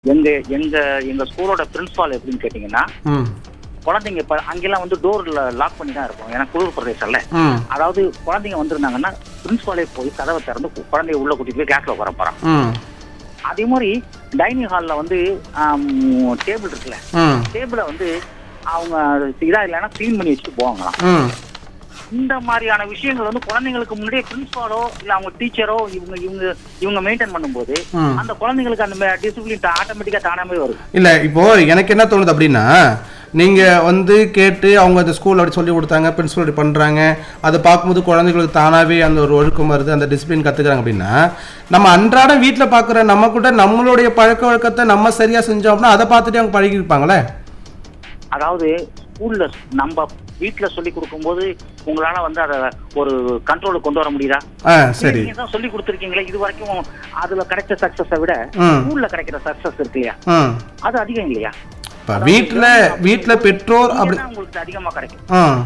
எங்க எங்க எங்க ஸ்கூலோட பிரின்சிபால் எப்படின்னு கேட்டீங்கன்னா, குழந்தைங்க அங்கெல்லாம் வந்து டோர்ல லாக் பண்ணி தான் இருக்கும். ஏன்னா குளிர் பிரதேசம்ல. அதாவது குழந்தைங்க வந்திருந்தாங்கன்னா பிரின்சிபாலே போய் கதவை திறந்து குழந்தைய உள்ள கூட்டிட்டு போய் கிளாஸ்ல உட்கார போறான். அதே மாதிரி டைனிங் ஹால்ல வந்து டேபிள் இருக்குல்ல, டேபிளை வந்து அவங்க இதா இல்லைன்னா கிளீன் பண்ணி வச்சுட்டு போவாங்களாம். இந்த மாதிரியான விஷயங்கள் வந்து குழந்தைங்களுக்கு முன்னாடியே பிரின்சிபாலோ இல்ல அவங்க டீச்சரோ இவங்க மெயின்டைன் பண்ணும்போது அந்த குழந்தைங்களுக்கு அந்த டிசிப்ளின் ஆட்டோமேட்டிக்கா தானாமே வரும். இல்ல இப்போ எனக்கு என்ன தோணுது அப்படின்னா, நீங்க வந்து கேட்டு அவங்க அந்த ஸ்கூல்ல அப்படி சொல்லி கொடுத்தாங்க, பிரின்சிபல் அப்படி பண்றாங்க, அதை பார்க்கும்போது குழந்தைங்களுக்கு தானாவே அந்த ஒரு ஒழுக்கம் வருது, அந்த டிசிப்ளின் கத்துக்கிறாங்க அப்படின்னா, நம்ம அன்றாட வீட்டில் பார்க்குற நம்ம கூட நம்மளுடைய பழக்க வழக்கத்தை நம்ம சரியா செஞ்சோம் அப்படின்னா அதை பார்த்துட்டு அவங்க பழகி இருப்பாங்களே. அதாவது ஸ்கூல்ல நம்ம வீட்டுல சொல்லி கொடுக்கும்போது உங்களால வந்து அத ஒரு கண்ட்ரோலுக்கு கொண்டு வர முடியுதா? சரி, நீங்க தான் சொல்லி கொடுத்துருக்கீங்களே, இது வரைக்கும் அதுல கிடைச்ச சக்சஸை விட ஸ்கூல்ல கிடைக்கிற சக்சஸ் இருக்கு இல்லையா, அது அதிகம் இல்லையா? வீட்டுல பெற்றோர் அப்படி உங்களுக்கு அதிகமா கிடைக்கும்.